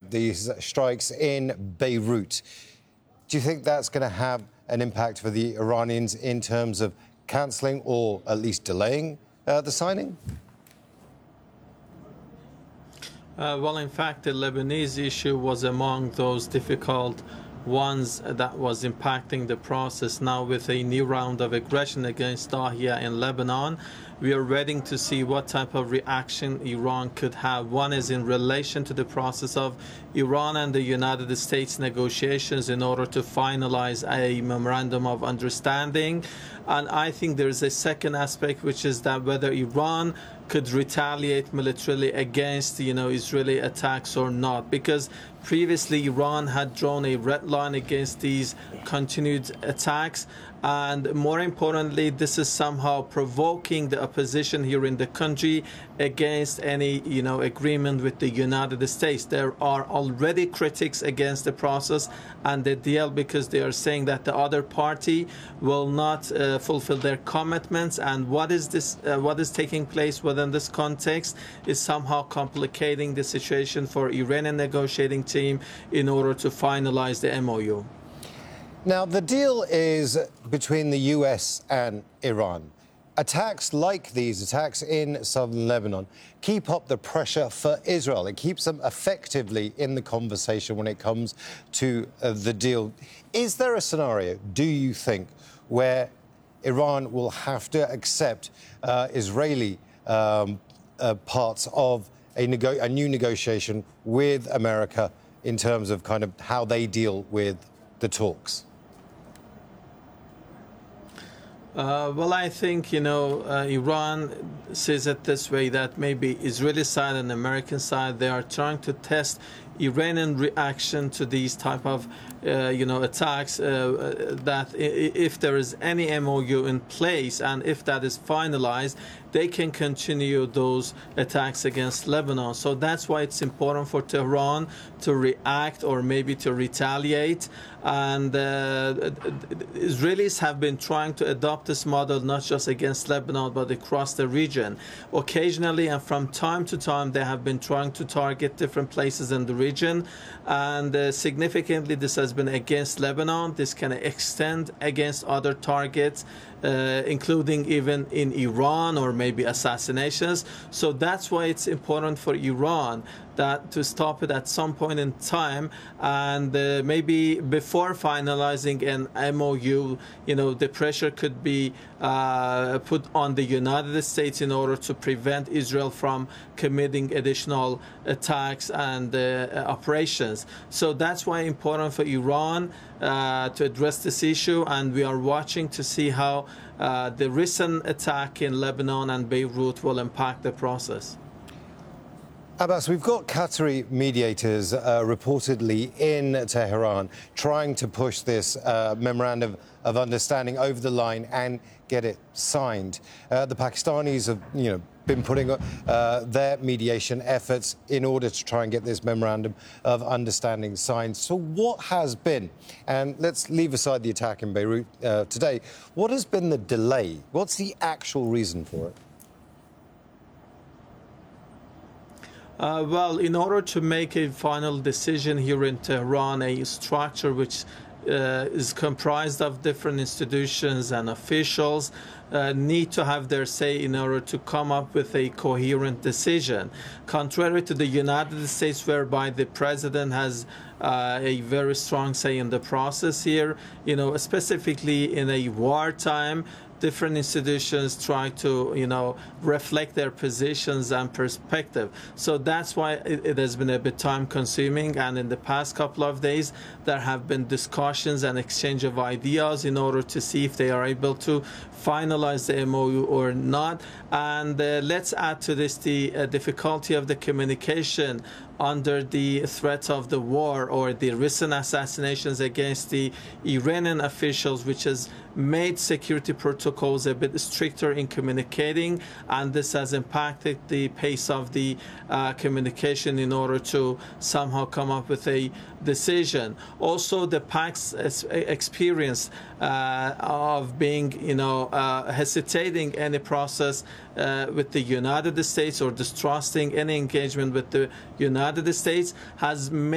these strikes in Beirut. Do you think that's going to have an impact for the Iranians in terms of cancelling or at least delaying the signing? Well, in fact, the Lebanese issue was among those difficult ones that was impacting the process. Now, with a new round of aggression against Dahiya in Lebanon, we are waiting to see what type of reaction Iran could have. One is in relation to the process of Iran and the United States negotiations in order to finalize a memorandum of understanding. And I think there is a second aspect, which is that whether Iran could retaliate militarily against, Israeli attacks or not. Because previously Iran had drawn a red line against these continued attacks. And more importantly, this is somehow provoking the opposition here in the country against any, agreement with the United States. There are already critics against the process and the deal because they are saying that the other party will not fulfill their commitments. And what is taking place within this context is somehow complicating the situation for Iranian negotiating team in order to finalize the MOU. Now, the deal is between the US and Iran. Attacks like these attacks in southern Lebanon keep up the pressure for Israel. It keeps them effectively in the conversation when it comes to the deal. Is there a scenario, do you think, where Iran will have to accept Israeli parts of a new negotiation with America in terms of kind of how they deal with the talks? Well, I think, Iran says it this way, that maybe Israeli side and American side, they are trying to test Iranian reaction to these type of, attacks, that if there is any MOU in place and if that is finalized, they can continue those attacks against Lebanon. So that's why it's important for Tehran to react or maybe to retaliate. And Israelis have been trying to adopt this model not just against Lebanon but across the region. Occasionally and from time to time they have been trying to target different places in the region, and significantly this has been against Lebanon. This can extend against other targets, including even in Iran, or maybe assassinations. So that's why it's important for Iran to stop it at some point in time, and maybe before finalizing an MOU, the pressure could be put on the United States in order to prevent Israel from committing additional attacks and operations. So that's why it's important for Iran to address this issue, and we are watching to see how the recent attack in Lebanon and Beirut will impact the process. Abbas, we've got Qatari mediators reportedly in Tehran trying to push this memorandum of understanding over the line and get it signed. The Pakistanis have, been putting their mediation efforts in order to try and get this memorandum of understanding signed. So what has been, and let's leave aside the attack in Beirut today, what has been the delay? What's the actual reason for it? Well, in order to make a final decision here in Tehran, a structure which is comprised of different institutions and officials need to have their say in order to come up with a coherent decision. Contrary to the United States, whereby the president has a very strong say in the process here, specifically in a wartime, different institutions try to, reflect their positions and perspective. So that's why it has been a bit time consuming. And in the past couple of days, there have been discussions and exchange of ideas in order to see if they are able to finalize the MOU or not. And let's add to this the difficulty of the communication under the threat of the war or the recent assassinations against the Iranian officials, which has made security protocols a bit stricter in communicating, and this has impacted the pace of the communication in order to somehow come up with a decision. Also, the PAC's experience of being, hesitating any process with the United States or distrusting any engagement with the United States has made